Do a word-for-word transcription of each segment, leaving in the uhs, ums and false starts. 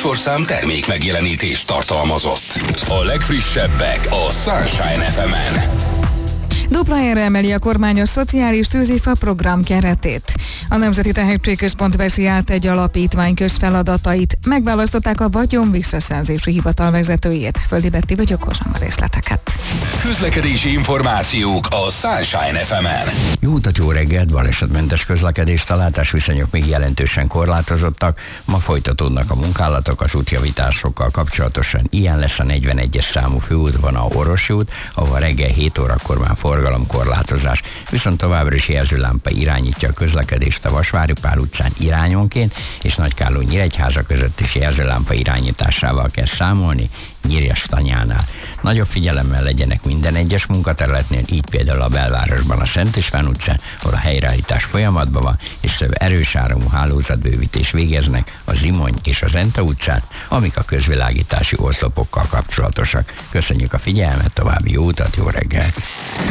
műsorszám termék megjelenítést tartalmazott. A legfrissebbek a Sunshine ef emen. Duplájára emeli a kormány a szociális tűzifa program keretét. A Nemzeti Tehetségközpont veszi át egy alapítvány közfeladatait. Megválasztották a vagyon visszaszerzési hivatal vezetőjét. Földi Betti vagyok, hozom a részleteket. Közlekedési információk a Sunshine ef emen. Jó utat, jó reggelt, balesetmentes közlekedést, a látásviszonyok még jelentősen korlátozottak. Ma folytatódnak a munkálatok az útjavításokkal kapcsolatosan. Ilyen lesz a negyvenegyes számú főútvonal Orvosi út, ahol reggel hét órakor már forgalomkorlátozás, viszont továbbra is jelzőlámpa irányítja a közlekedést a Vasvári Pál utcán irányonként, és Nagykálló-Nyíregyháza között is jelzőlámpa irányításával kell számolni, Nyírjas-Tanyánál. Nagyobb figyelemmel legyenek minden egyes munkaterületnél, így például a belvárosban a Szent István utcán, ahol a helyreállítás folyamatban van, és több erős áramú hálózatbővítés végeznek a Zimony és az Enta utcán, amik a közvilágítási oszlopokkal kapcsolatosak. Köszönjük a figyelmet, további jó utat, jó reggelt!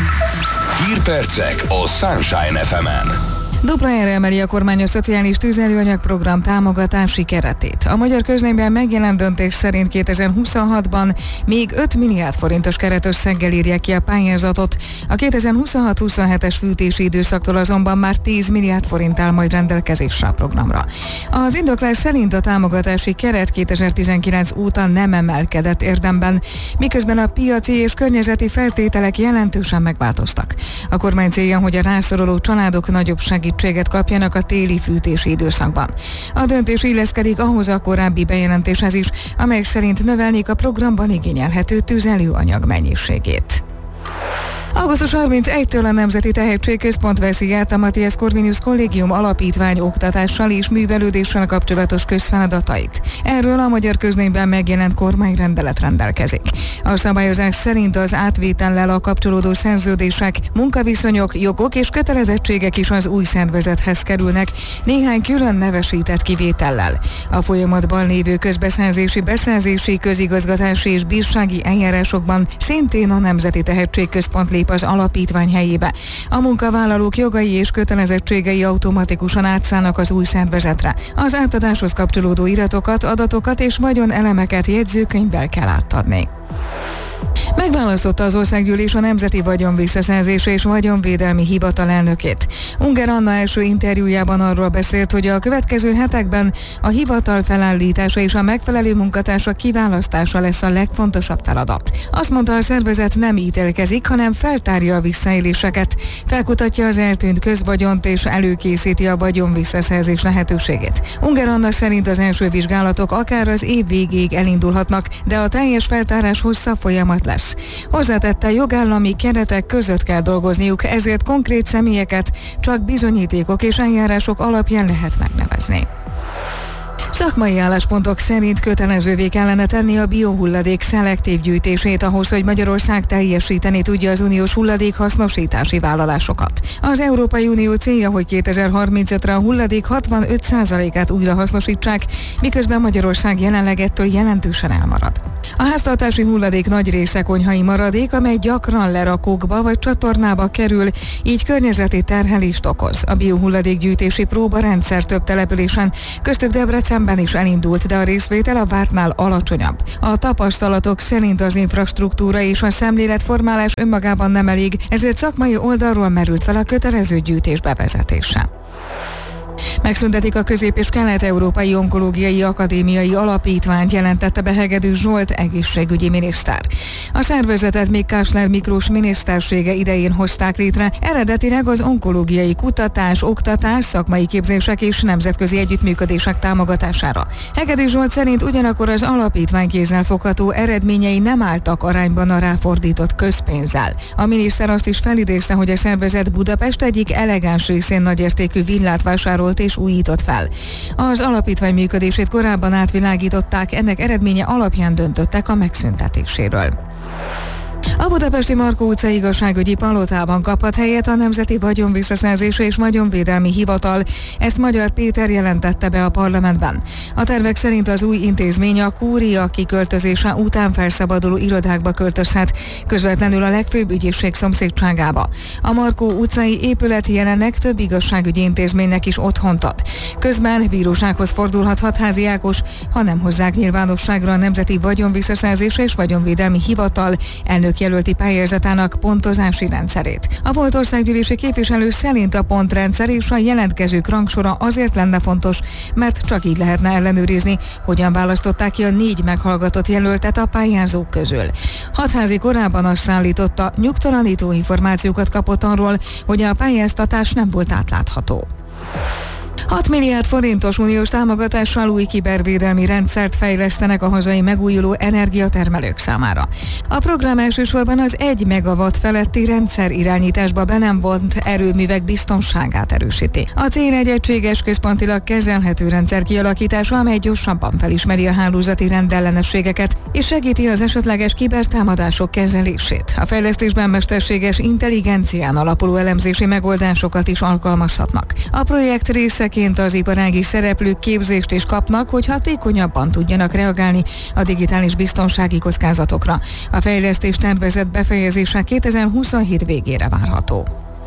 Hírpercek a Sunshine ef emen. Duplájára emeli a kormány a szociális tüzelőanyag program támogatási keretét. A Magyar Közlönyben megjelent döntés szerint kétezer-huszonhatban még öt milliárd forintos keretösszeggel írják ki a pályázatot. A kétezer-huszonhat-huszonhetes fűtési időszaktól azonban már tíz milliárd forint áll majd rendelkezésre a programra. Az indoklás szerint a támogatási keret kétezer-tizenkilenc óta nem emelkedett érdemben, miközben a piaci és környezeti feltételek jelentősen megváltoztak. A kormány célja, hogy a rászoruló családok nagyobb segítséget segítséget kapjanak a téli fűtési időszakban. A döntés illeszkedik ahhoz a korábbi bejelentéshez is, amely szerint növelnék a programban igényelhető tüzelőanyag mennyiségét. augusztus harmincegyedikétől a Nemzeti Tehetségközpont veszi át a Matthias Corvinus Kollégium alapítvány oktatással és művelődéssel kapcsolatos közfeladatait. Erről a Magyar Közlönyben megjelent kormányrendelet rendelkezik. A szabályozás szerint az átvétellel a kapcsolódó szerződések, munkaviszonyok, jogok és kötelezettségek is az új szervezethez kerülnek, néhány külön nevesített kivétellel. A folyamatban lévő közbeszerzési, beszerzési, közigazgatási és bírsági eljárásokban szintén a Nemzeti Tehetségközpont lép az alapítvány helyébe. A munkavállalók jogai és kötelezettségei automatikusan átszállnak az új szervezetre. Az átadáshoz kapcsolódó iratokat, adatokat és vagyonelemeket jegyzőkönyvvel kell átadni. Megválasztotta az Országgyűlés a Nemzeti Vagyonvisszaszerzési és Vagyonvédelmi Hivatal elnökét. Unger Anna első interjújában arról beszélt, hogy a következő hetekben a hivatal felállítása és a megfelelő munkatársak kiválasztása lesz a legfontosabb feladat. Azt mondta, a szervezet nem ítélkezik, hanem feltárja a visszaéléseket, felkutatja az eltűnt közvagyont és előkészíti a vagyonvisszaszerzés lehetőségét. Unger Anna szerint az első vizsgálatok akár az év végéig elindulhatnak, de a teljes feltárás hosszabb folyamat lesz. Hozzátette, jogállami keretek között kell dolgozniuk, ezért konkrét személyeket csak bizonyítékok és eljárások alapján lehet megnevezni. Szakmai álláspontok szerint kötelezővé kellene tenni a biohulladék szelektív gyűjtését ahhoz, hogy Magyarország teljesíteni tudja az uniós hulladékhasznosítási vállalásokat. Az Európai Unió célja, hogy kétezer-harmincötre a hulladék hatvanöt százalékát újrahasznosítsák, miközben Magyarország jelenleg ettől jelentősen elmarad. A háztartási hulladék nagy része konyhai maradék, amely gyakran lerakókba vagy csatornába kerül, így környezeti terhelést okoz. A biohulladékgyűjtési próbarendszer több településen, köztük Debrecenben is elindult, de a részvétel a vártnál alacsonyabb. A tapasztalatok szerint az infrastruktúra és a szemléletformálás önmagában nem elég, ezért szakmai oldalról merült fel a kötelező gyűjtés bevezetése. Megszüntetik a Közép- és Kelet-Európai Onkológiai Akadémiai Alapítványt, jelentette be Hegedűs Zsolt egészségügyi miniszter. A szervezetet még Kásler Miklós minisztersége idején hozták létre, eredetileg az onkológiai kutatás, oktatás, szakmai képzések és nemzetközi együttműködések támogatására. Hegedűs Zsolt szerint ugyanakkor az alapítvány kézzelfogható eredményei nem álltak arányban a ráfordított közpénzzel. A miniszter azt is felidézte, hogy a szervezet Budapest egyik elegáns részén nagyértékű villát vásárolt és újított fel. Az alapítvány működését korábban átvilágították, ennek eredménye alapján döntöttek a megszüntetéséről. A budapesti Markó utcai igazságügyi palotában kaphat helyet a Nemzeti Vagyonvisszaszerzési és Vagyonvédelmi Hivatal, ezt Magyar Péter jelentette be a parlamentben. A tervek szerint az új intézmény a kúria kiköltözése után felszabaduló irodákba költözhet, közvetlenül a legfőbb ügyészség szomszédságába. A Markó utcai épület jelenleg több igazságügyi intézménynek is otthont ad. Közben bírósághoz fordulhat Hatházi Ákos, ha nem hozzák nyilvánosságra a Nemzeti Vagyonvisszaszerzési és Vagyonvédelmi Hivatal elnökjelölti pályázatának pontozási rendszerét. A volt országgyűlési képviselő szerint a pontrendszer és a jelentkezők rangsora azért lenne fontos, mert csak így lehetne ellenőrizni, hogyan választották ki a négy meghallgatott jelöltet a pályázók közül. Hatházi korábban azt szállította, nyugtalanító információkat kapott arról, hogy a pályáztatás nem volt átlátható. hat milliárd forintos uniós támogatással új kibervédelmi rendszert fejlesztenek a hazai megújuló energiatermelők számára. A program elsősorban az egy megawatt feletti rendszer irányításba be nem vont erőművek biztonságát erősíti. A cél egy egységes, központilag kezelhető rendszer kialakítása, amely gyorsabban felismeri a hálózati rendellenességeket és segíti az esetleges kibertámadások kezelését. A fejlesztésben mesterséges intelligencián alapuló elemzési megoldásokat is alkalmazhatnak. A projekt részeként az iparági szereplők képzést is kapnak, hogy hatékonyabban tudjanak reagálni a digitális biztonsági kockázatokra. A fejlesztés tervezett befejezése kétezer-huszonhét végére várható.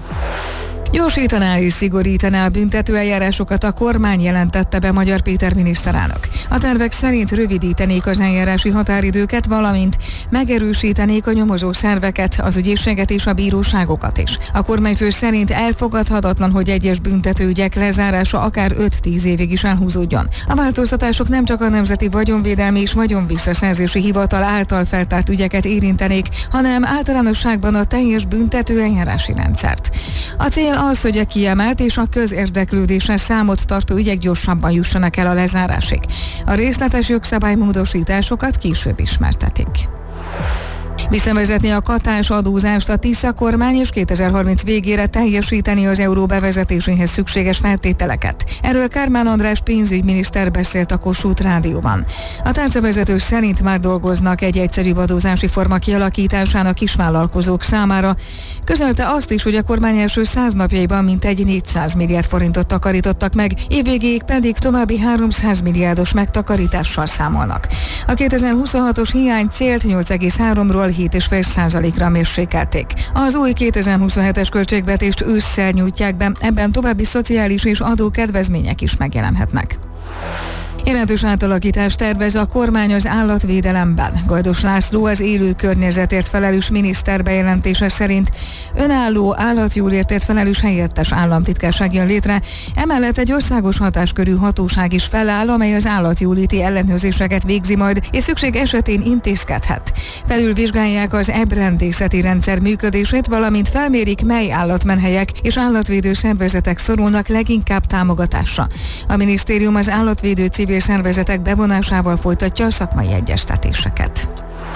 Gyorsítaná és szigorítaná a büntetőeljárásokat a kormány, jelentette be Magyar Péter miniszterelnök. A tervek szerint rövidítenék az eljárási határidőket, valamint megerősítenék a nyomozó szerveket, az ügyészséget és a bíróságokat is. A kormányfő szerint elfogadhatatlan, hogy egyes büntetőügyek lezárása akár öt-tíz évig is elhúzódjon. A változtatások nem csak a Nemzeti Vagyonvédelmi és Vagyonvisszaszerzési Hivatal által feltárt ügyeket érintenék, hanem általánosságban a teljes büntetőeljárási rendszert. A cél az, hogy a kiemelt és a közérdeklődésre számot tartó ügyek gyorsabban jussanak el a lezárásig. A részletes jogszabálymódosításokat később ismertetik. Visszavezetni a katás adózást a Tisza kormány, és kétezer-harminc végére teljesíteni az euró bevezetéséhez szükséges feltételeket. Erről Kármán András pénzügyminiszter beszélt a Kossuth Rádióban. A tárcavezető szerint már dolgoznak egy egyszerűbb adózási forma kialakításán a kisvállalkozók számára. Közölte azt is, hogy a kormány első száz napjaiban mintegy négyszáz milliárd forintot takarítottak meg, évvégéig pedig további háromszáz milliárdos megtakarítással számolnak. A kétezer-huszonhatos hiány célt nyolc egész háromról hét egész öt százalékra mérsékelték. Az új kétezer-huszonhetes költségvetést ősszel nyújtják be, ebben további szociális és adókedvezmények is megjelenhetnek. Jelentős átalakítást tervez a kormány az állatvédelemben. Gajdos László, az élő környezetért felelős miniszter bejelentése szerint önálló állatjólértért felelős helyettes államtitkárság jön létre, emellett egy országos hatáskörű hatóság is feláll, amely az állatjóléti ellenőrzéseket végzi majd, és szükség esetén intézkedhet. Felülvizsgálják az ebrendészeti rendszer működését, valamint felmérik, mely állatmenhelyek és állatvédő szervezetek szorulnak leginkább támogatásra. A minisztérium az állatvédő civil szervezetek bevonásával folytatja a szakmai egyeztetéseket.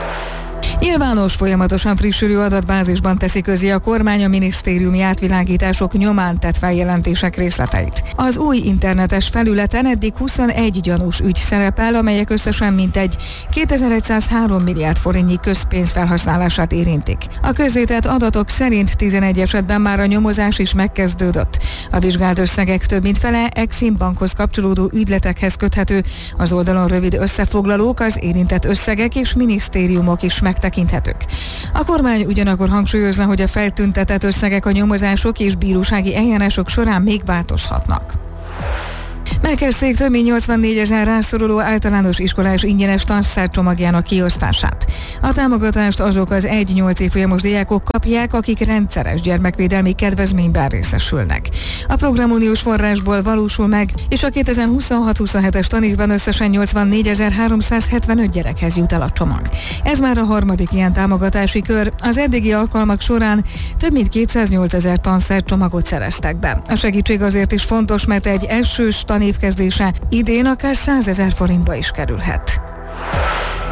Nyilvános, folyamatosan frissülő adatbázisban teszi közé a kormány a minisztériumi átvilágítások nyomán tett feljelentések részleteit. Az új internetes felületen eddig huszonegy gyanús ügy szerepel, amelyek összesen mintegy kétezer-száz milliárd forintnyi közpénz felhasználását érintik. A közzétett adatok szerint tizenegy esetben már a nyomozás is megkezdődött. A vizsgált összegek több mint fele Exim Bankhoz kapcsolódó ügyletekhez köthető, az oldalon rövid összefoglalók, az érintett összegek és minisztériumok is megtekinthetők. A kormány ugyanakkor hangsúlyozza, hogy a feltüntetett összegek a nyomozások és bírósági eljárások során még változhatnak. Megkezdték több mint nyolcvannégy ezer rászoruló általános iskolás ingyenes tanszercsomagjának kiosztását. A támogatást azok az egy-nyolc évfolyamos diákok kapják, akik rendszeres gyermekvédelmi kedvezményben részesülnek. A program uniós forrásból valósul meg, és a kétezer-huszonhat-huszonhetes tanévben összesen nyolcvannégyezer-háromszázhetvenöt gyerekhez jut el a csomag. Ez már a harmadik ilyen támogatási kör. Az eddigi alkalmak során több mint kétszáznyolcezer tanszercsomagot szereztek be. A segítség azért is fontos, mert egy elsős tanév kezdése idén akár százezer forintba is kerülhet.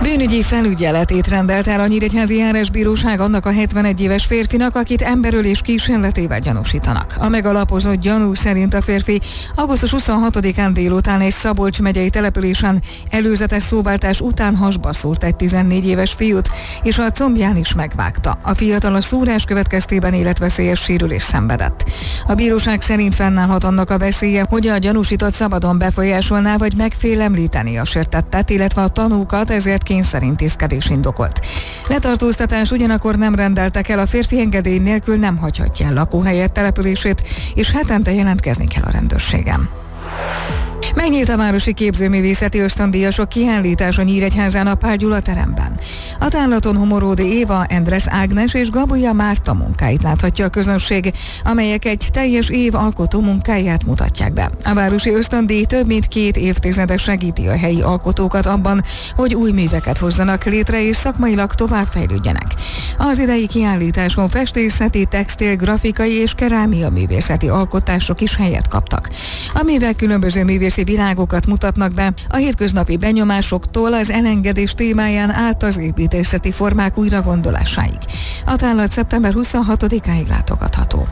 Bűnügyi felügyeletét rendelt el a Nyíregyházi Járásbíróság annak a hetvenegy éves férfinak, akit emberölés kísérletével gyanúsítanak. A megalapozott gyanú szerint a férfi augusztus huszonhatodikán délután egy Szabolcs megyei településen előzetes szóváltás után hasba szúrt egy tizennégy éves fiút, és a combján is megvágta. A fiatal a szúrás következtében életveszélyes sérülés szenvedett. A bíróság szerint fennállhat annak a veszélye, hogy a gyanúsított szabadon befolyásolná vagy megfélemlíteni a sértettet, illetve a tanúkat, ezért kényszerintézkedés indokolt. Letartóztatás ugyanakkor nem rendeltek el, a férfi engedély nélkül nem hagyhatja el lakóhelyet, települését, és hetente jelentkezni kell a rendőrségen. Megnyílt a városi képzőművészeti ösztöndíjasok kiállítása Nyíregyházán a Pál Gyula teremben. A tárlaton Homoródi Éva, Endres Ágnes és Gabolya Márta munkáit láthatja a közönség, amelyek egy teljes év alkotó munkáját mutatják be. A városi ösztöndíj több mint két évtizede segíti a helyi alkotókat abban, hogy új műveket hozzanak létre és szakmailag továbbfejlődjenek. Az idei kiállításon festészeti, textil, grafikai és kerámia művészeti alkotások is helyet kaptak. A művek különböző művészi világokat mutatnak be, a hétköznapi benyomásoktól az elengedés témáján át az építészeti formák újragondolásáig. A tárlat szeptember huszonhatodikáig látogatható.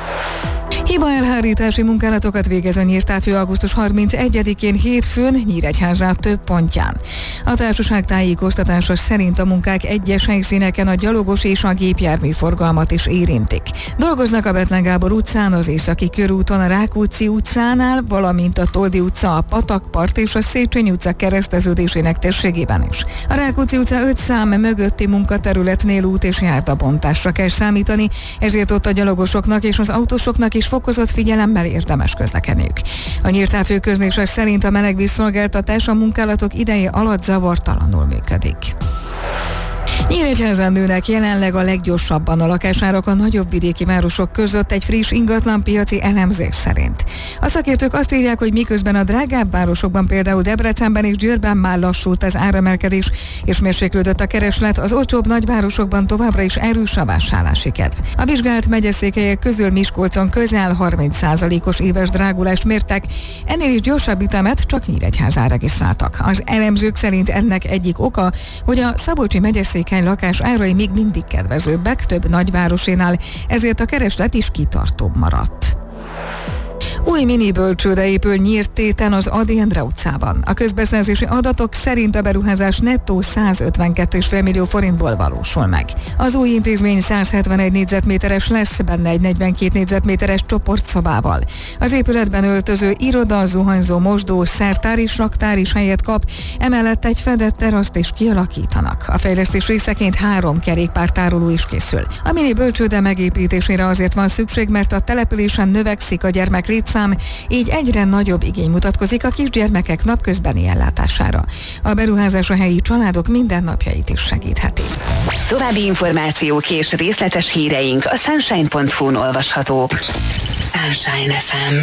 Hibaelhárítási munkálatokat végez a Nyírtávfő augusztus harmincegyedikén hétfőn Nyíregyházán több pontján. A társaság tájékoztatása szerint a munkák egyes helyszíneken a gyalogos és a gépjármű forgalmat is érintik. Dolgoznak a Bethlen Gábor utcán, az Északi körúton, a Rákóczi utcánál, valamint a Toldi utca, a Patakpart és a Széchenyi utca kereszteződésének térségében is. A Rákóczi utca öt szám mögötti munkaterületnél út és járdabontásra kell számítani, ezért ott a gyalogosoknak és az autósoknak is fokozott figyelemmel érdemes közlekedniük. A Nyírtávfő közlése szerint a melegvízszolgáltatás a munkálatok ideje alatt zavartalanul működik. Nyíregyházán nőnek jelenleg a leggyorsabban a lakásárak a nagyobb vidéki városok között egy friss ingatlanpiaci elemzés szerint. A szakértők azt írják, hogy miközben a drágább városokban, például Debrecenben és Győrben már lassult az áremelkedés és mérséklődött a kereslet, az olcsóbb nagyvárosokban továbbra is erős a vásárlási kedv. A vizsgált megyeszékhelyek közül Miskolcon közel harminc százalékos éves drágulást mértek, ennél is gyorsabb ütemet csak Nyíregyházán regisztráltak. Az elemzők szerint ennek egyik oka, hogy a szabolcsi megyeszékhely lakás árai még mindig kedvezőbbek több nagyvárosénál, ezért a kereslet is kitartóbb maradt. Új mini bölcsőde épül Nyírtéten az Ady Endre utcában. A közbeszerzési adatok szerint a beruházás nettó százötvenkettő egész öt millió forintból valósul meg. Az új intézmény száz hetvenegy négyzetméteres lesz, benne egy negyvenkét négyzetméteres csoportszobával. Az épületben öltöző, iroda, zuhanyzó, mosdó, szertár és raktár is helyet kap, emellett egy fedett teraszt is kialakítanak. A fejlesztés részeként három kerékpártároló is készül. A mini bölcsőde megépítésére azért van szükség, mert a településen növekszik a gyermek létszám, így egyre nagyobb igény mutatkozik a kisgyermekek napközbeni ellátására. A beruházás a helyi családok mindennapjait is segítheti. További információk és részletes híreink a sunshine pont hu-n olvashatók. Sunshine ef em.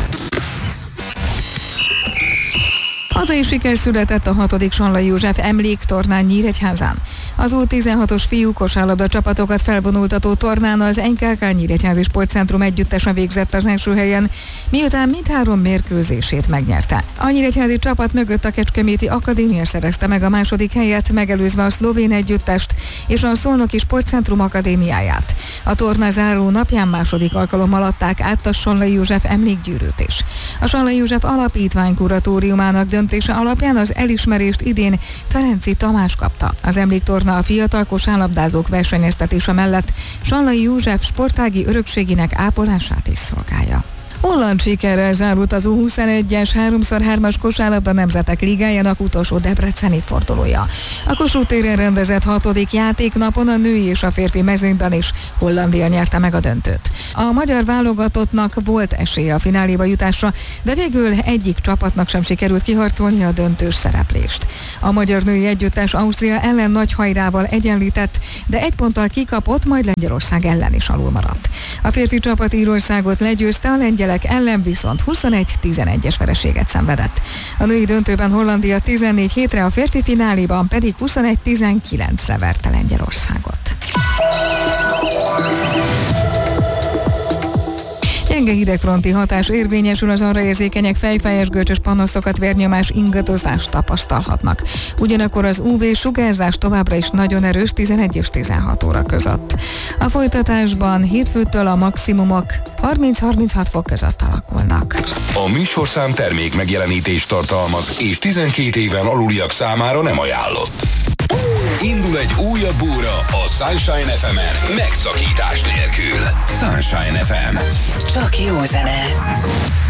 Hazai siker született a hatodik Sallai József emléktornán Nyíregyházán. Az U tizenhatos fiú kosárlabda csapatokat felvonultató tornán az en ká ká Nyíregyházi Sportcentrum együttesen végzett az első helyen, miután mindhárom mérkőzését megnyerte. A nyíregyházi csapat mögött a Kecskeméti Akadémia szerezte meg a második helyet, megelőzve a szlovén együttest és a Szolnoki Sportcentrum akadémiáját. A torna záró napján második alkalommal adták át a Sallai József emlékgyűrűt is. A Sallai József Alapítvány kuratóriumának döntése alapján az elismerést idén Ferenci Tamás kapta. Az emléktorna a fiatal kosárlabdázók versenyeztetése mellett Sallai József sportági örökségének ápolását is szolgálja. Holland sikerrel zárult az U huszonegyes három szor hármas kosárlabda nemzetek ligájának utolsó debreceni fordulója. A Kossuth téren rendezett hatodik játéknapon a női és a férfi mezőnyben is Hollandia nyerte meg a döntőt. A magyar válogatottnak volt esélye a fináléba jutásra, de végül egyik csapatnak sem sikerült kiharcolni a döntős szereplést. A magyar női együttes Ausztria ellen nagy hajrával egyenlített, de egy ponttal kikapott, majd Lengyelország ellen is alul maradt. A férfi csapat Írországot legyőzte, a lengyelek ellen viszont huszonegy tizenegyes vereséget szenvedett. A női döntőben Hollandia tizennégy hétre, a férfi fináléban pedig huszonegy tizenkilencre verte Lengyelországot. Gyenge Gyenge hidegfronti hatás érvényesül, az arra érzékenyek fejfájás, görcsös panaszokat, vérnyomás, ingadozást tapasztalhatnak. Ugyanakkor az ú vé sugárzás továbbra is nagyon erős, tizenegy és tizenhat óra között. A folytatásban hétfőtől a maximumok harminc-harminchat fok között alakulnak. A műsorszám termék megjelenítést tartalmaz, és tizenkét éven aluliak számára nem ajánlott. Indul egy újabb óra a Sunshine ef emen megszakítás nélkül. Sunshine ef em. Csak jó zene.